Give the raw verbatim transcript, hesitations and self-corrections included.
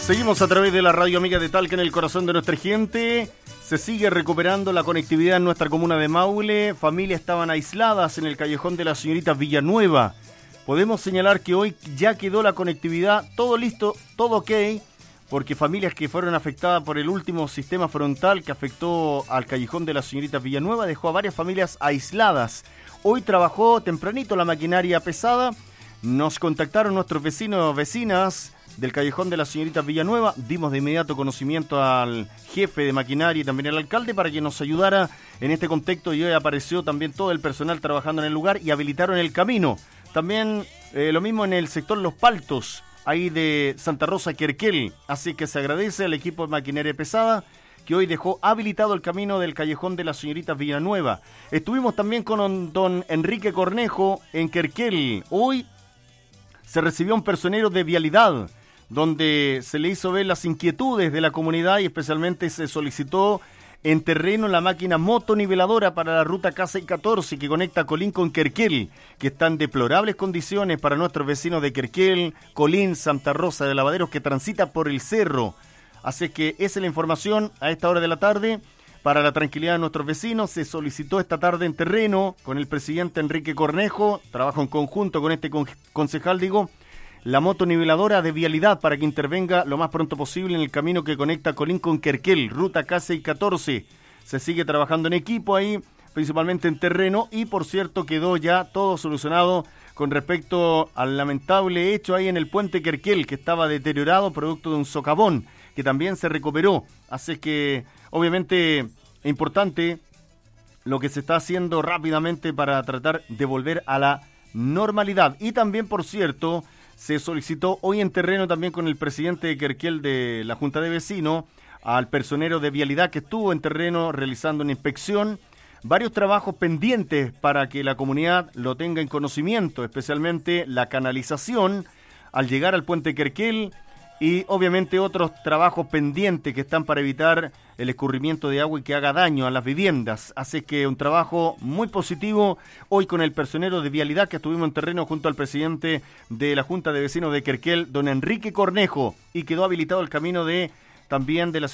Seguimos a través de la radio amiga de Talca en el corazón de nuestra gente. Se sigue recuperando la conectividad en nuestra comuna de Maule. Familias estaban aisladas en el callejón de la señorita Villanueva. Podemos señalar que hoy ya quedó la conectividad, todo listo, todo ok, porque familias que fueron afectadas por el último sistema frontal que afectó al callejón de la señorita Villanueva dejó a varias familias aisladas. Hoy trabajó tempranito la maquinaria pesada. Nos contactaron nuestros vecinos, vecinas del callejón de la señorita Villanueva. Dimos de inmediato conocimiento al jefe de maquinaria y también al alcalde para que nos ayudara en este contexto, y hoy apareció también todo el personal trabajando en el lugar y habilitaron el camino. También eh, lo mismo en el sector Los Paltos, ahí de Santa Rosa, Querquel. Así que se agradece al equipo de maquinaria pesada que hoy dejó habilitado el camino del callejón de la señorita Villanueva. Estuvimos también con don Enrique Cornejo en Querquel. Hoy se recibió un personero de vialidad, donde se le hizo ver las inquietudes de la comunidad y especialmente se solicitó en terreno la máquina motoniveladora para la ruta K seiscientos catorce que conecta Colín con Querquel, que está en deplorables condiciones para nuestros vecinos de Querquel, Colín, Santa Rosa de Lavaderos, que transita por el cerro. Así que esa es la información a esta hora de la tarde. Para la tranquilidad de nuestros vecinos, se solicitó esta tarde en terreno con el presidente Enrique Cornejo, trabajo en conjunto con este con- concejal, digo, la motoniveladora de vialidad para que intervenga lo más pronto posible en el camino que conecta Colín con Querquel, ruta K seiscientos catorce. Se sigue trabajando en equipo ahí, principalmente en terreno, y por cierto quedó ya todo solucionado con respecto al lamentable hecho ahí en el puente Querquel, que estaba deteriorado producto de un socavón, que también se recuperó. Así que obviamente es importante lo que se está haciendo rápidamente para tratar de volver a la normalidad. Y también, por cierto, se solicitó hoy en terreno también con el presidente de Querquel de la Junta de Vecinos, al personero de vialidad que estuvo en terreno realizando una inspección, varios trabajos pendientes para que la comunidad lo tenga en conocimiento, especialmente la canalización al llegar al puente Querquel y obviamente otros trabajos pendientes que están para evitar el escurrimiento de agua y que haga daño a las viviendas. Así que un trabajo muy positivo hoy con el personero de vialidad que estuvimos en terreno junto al presidente de la Junta de Vecinos de Querquel, don Enrique Cornejo, y quedó habilitado el camino de también de la